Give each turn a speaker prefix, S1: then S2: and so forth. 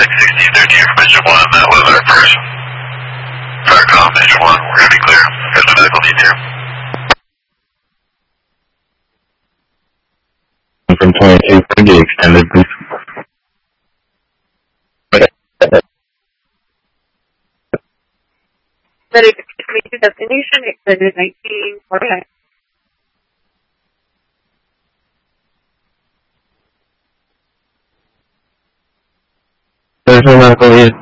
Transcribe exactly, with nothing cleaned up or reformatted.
S1: sixteen thirteen from Engine one, that was our first fire comm, Engine one, we're going to be clear. Here's the medical need here.
S2: From twenty-two, could be extended, please.
S3: Medical destination, extended nineteen forty-nine.
S2: There's no medical need.